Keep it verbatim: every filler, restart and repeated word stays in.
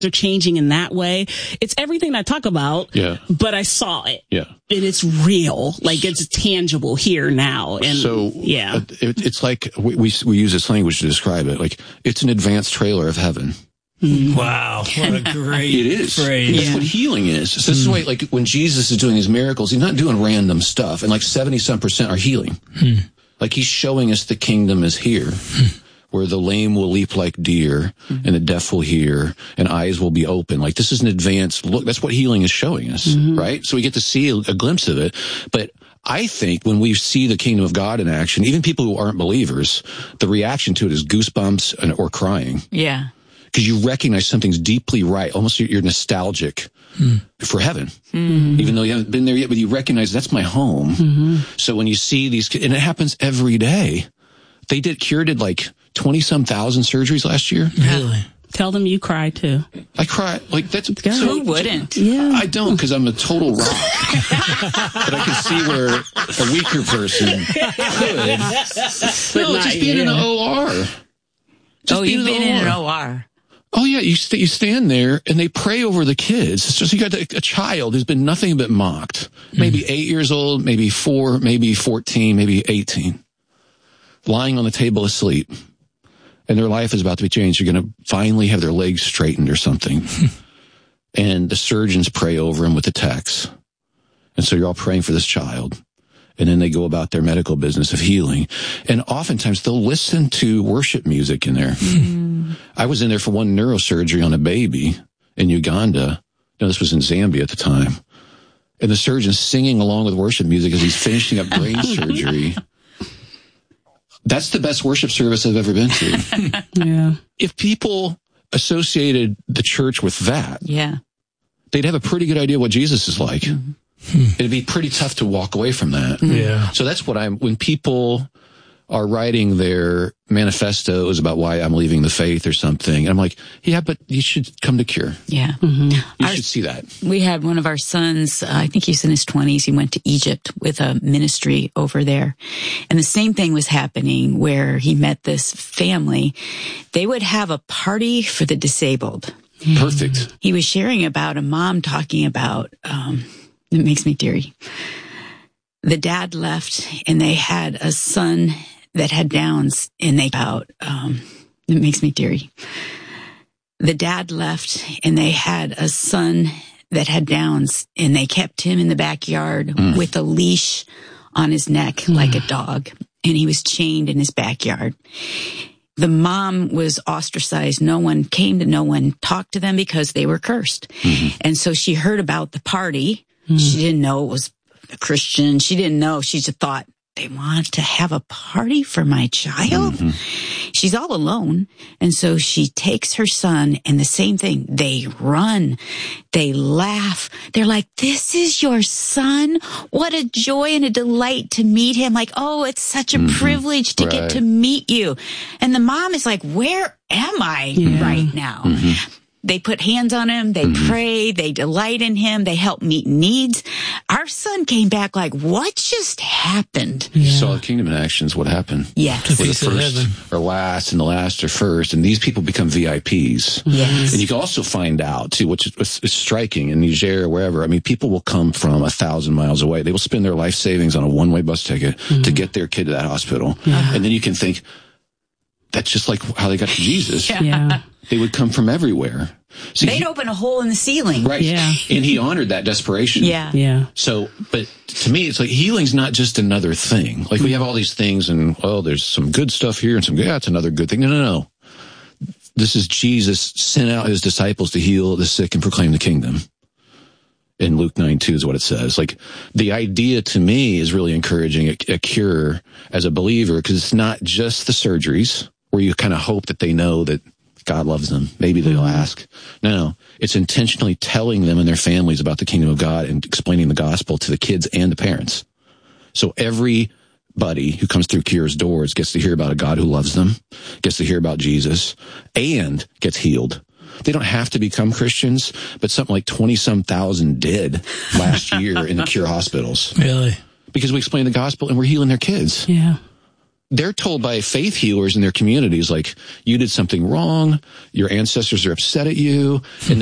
are changing in that way. It's everything I talk about, yeah. but I saw it. Yeah. And it's real. Like, it's tangible here now. And so, yeah. Uh, it, it's like, we, we we use this language to describe it. Like, it's an advanced trailer of heaven. Mm. Wow. What a great it is. phrase. That's yeah. what healing is. So this mm. is why, like, when Jesus is doing his miracles, he's not doing random stuff. And like seventy some percent are healing. Mm. Like, he's showing us the kingdom is here. Mm. Where the lame will leap like deer, mm-hmm. and the deaf will hear, and eyes will be open. Like, this is an advanced look. That's what healing is showing us, mm-hmm. right? So we get to see a, a glimpse of it. But I think when we see the kingdom of God in action, even people who aren't believers, the reaction to it is goosebumps and, or crying. Yeah. Because you recognize something's deeply right. Almost you're nostalgic mm. for heaven. Mm-hmm. Even though you haven't been there yet, but you recognize that's my home. Mm-hmm. So when you see these, and it happens every day. They did, Cure did like twenty-some thousand surgeries last year. Really? Tell them you cry, too. I cry. Like, that's... So, who wouldn't? Yeah. I don't, because I'm a total rock. But I can see where a weaker person could. No, not, just being yeah. in the O R. Just oh, you've in been in an O R. Oh, yeah. You, st- you stand there, and they pray over the kids. It's just you got a, a child who's been nothing but mocked. Maybe mm. eight years old, maybe four, maybe fourteen, maybe eighteen. Lying on the table asleep, and their life is about to be changed. You're going to finally have their legs straightened or something. And the surgeons pray over them with the text. And so you're all praying for this child. And then they go about their medical business of healing. And oftentimes they'll listen to worship music in there. Mm. I was in there for one neurosurgery on a baby in Uganda. No, this was in Zambia at the time. And the surgeon's singing along with worship music as he's finishing up brain surgery. That's the best worship service I've ever been to. Yeah. If people associated the church with that, yeah, they'd have a pretty good idea what Jesus is like. Mm-hmm. It'd be pretty tough to walk away from that. Yeah. So that's what I'm, when people are writing their manifestos about why I'm leaving the faith or something, I'm like, yeah, but you should come to Cure. Yeah. Mm-hmm. You our, should see that. We had one of our sons, uh, I think he's in his twenties. He went to Egypt with a ministry over there. And the same thing was happening where he met this family. They would have a party for the disabled. Perfect. He was sharing about a mom talking about, um, it makes me teary. The dad left and they had a son that had Downs, and they about, um, it makes me teary. The dad left and they had a son that had Downs, and they kept him in the backyard mm. with a leash on his neck mm. like a dog, and he was chained in his backyard. The mom was ostracized. No one came to no one, talked to them because they were cursed. Mm-hmm. And so she heard about the party. Mm. She didn't know it was a Christian. She didn't know. She just thought, they want to have a party for my child. Mm-hmm. She's all alone. And so she takes her son, and the same thing. They run. They laugh. They're like, this is your son? What a joy and a delight to meet him. Like, oh, it's such a mm-hmm. privilege to right. get to meet you. And the mom is like, where am I yeah. right now? Mm-hmm. They put hands on him. They mm-hmm. pray. They delight in him. They help meet needs. Our son came back like, what just happened? Yeah. You saw the kingdom in action is what happened. Yes. Where the first or last and the last are first. And these people become V I Ps. Yes. And you can also find out, too, which is, is striking in Niger or wherever. I mean, people will come from a thousand miles away. They will spend their life savings on a one-way bus ticket mm-hmm. to get their kid to that hospital. Uh-huh. And then you can think, that's just like how they got to Jesus. yeah. yeah. They would come from everywhere. So They'd he, open a hole in the ceiling. Right. Yeah. And he honored that desperation. Yeah. Yeah. So, but to me, it's like healing's not just another thing. Like we have all these things and, oh, there's some good stuff here and some, yeah, it's another good thing. No, no, no. This is Jesus sent out his disciples to heal the sick and proclaim the kingdom. In Luke nine two is what it says. Like the idea to me is really encouraging a, a cure as a believer, because it's not just the surgeries where you kind of hope that they know that God loves them. Maybe they'll mm-hmm. ask. No, no. It's intentionally telling them and their families about the kingdom of God and explaining the gospel to the kids and the parents. So everybody who comes through Cure's doors gets to hear about a God who loves them, gets to hear about Jesus, and gets healed. They don't have to become Christians, but something like twenty-some thousand did last year in the Cure hospitals. Really? Because we explain the gospel and we're healing their kids. Yeah. they're told by faith healers in their communities, like, you did something wrong, your ancestors are upset at you, and